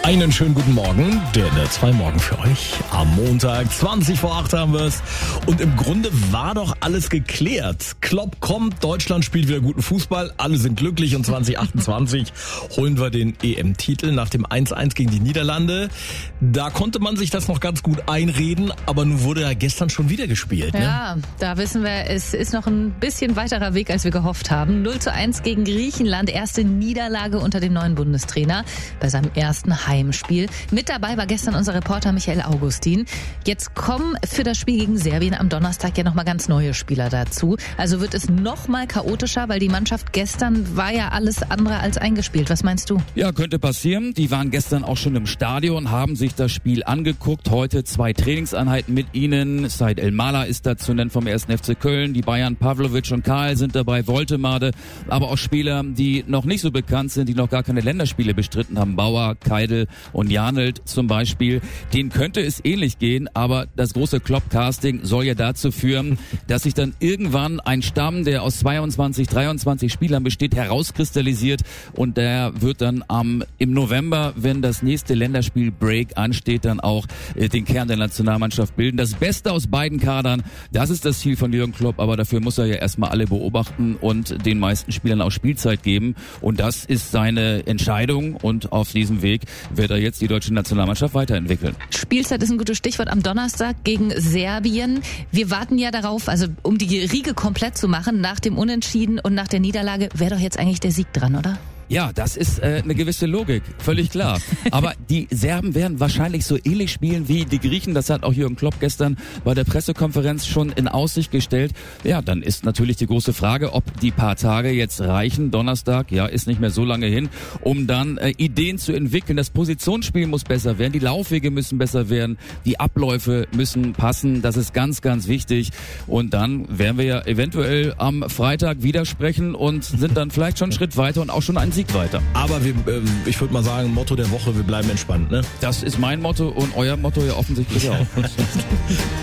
Einen schönen guten Morgen, der 2 Morgen für euch. Am Montag, 20 vor 8 haben wir es. Und im Grunde war doch alles geklärt. Klopp kommt, Deutschland spielt wieder guten Fußball, alle sind glücklich und 2028 holen wir den EM-Titel nach dem 1-1 gegen die Niederlande. Da konnte man sich das noch ganz gut einreden, aber nun wurde ja gestern schon wieder gespielt. Ne? Ja, da wissen wir, es ist noch ein bisschen weiterer Weg, als wir gehofft haben. 0-1 gegen Griechenland, erste Niederlage unter dem neuen Bundestrainer bei seinem ersten Heimspiel. Mit dabei war gestern unser Reporter Michael Augustin. Jetzt kommen für das Spiel gegen Serbien am Donnerstag ja nochmal ganz neue Spieler dazu. Also wird es nochmal chaotischer, weil die Mannschaft gestern war ja alles andere als eingespielt. Was meinst du? Ja, könnte passieren. Die waren gestern auch schon im Stadion, haben sich das Spiel angeguckt. Heute 2 Trainingseinheiten mit ihnen. Said El-Mala ist da zu nennen vom 1. FC Köln. Die Bayern Pavlovic und Karl sind dabei, Woltemade. Aber auch Spieler, die noch nicht so bekannt sind, die noch gar keine Länderspiele bestritten haben. Bauer, Keidel und Janelt zum Beispiel. Denen könnte es ähnlich gehen, aber das große Klopp-Casting soll ja dazu führen, dass sich dann irgendwann ein Stamm, der aus 22, 23 Spielern besteht, herauskristallisiert und der wird dann im November, wenn das nächste Länderspiel-Break ansteht, dann auch den Kern der Nationalmannschaft bilden. Das Beste aus beiden Kadern, das ist das Ziel von Jürgen Klopp, aber dafür muss er ja erstmal alle beobachten und den meisten Spielern auch Spielzeit geben und das ist seine Entscheidung und auf diesem Weg wird er jetzt die deutsche Nationalmannschaft weiterentwickeln. Spielzeit ist ein gutes Stichwort am Donnerstag gegen Serbien. Wir warten ja darauf, also um die Riege komplett zu machen, nach dem Unentschieden und nach der Niederlage, wäre doch jetzt eigentlich der Sieg dran, oder? Ja, das ist eine gewisse Logik, völlig klar. Aber die Serben werden wahrscheinlich so ähnlich spielen wie die Griechen. Das hat auch Jürgen Klopp gestern bei der Pressekonferenz schon in Aussicht gestellt. Ja, dann ist natürlich die große Frage, ob die paar Tage jetzt reichen. Donnerstag, ja, ist nicht mehr so lange hin, um dann Ideen zu entwickeln. Das Positionsspiel muss besser werden, die Laufwege müssen besser werden, die Abläufe müssen passen. Das ist ganz, ganz wichtig. Und dann werden wir ja eventuell am Freitag wieder sprechen und sind dann vielleicht schon einen Schritt weiter und auch schon einen Sieg weiter. Aber ich würde mal sagen, Motto der Woche, wir bleiben entspannt, ne? Das ist mein Motto und euer Motto ja offensichtlich auch.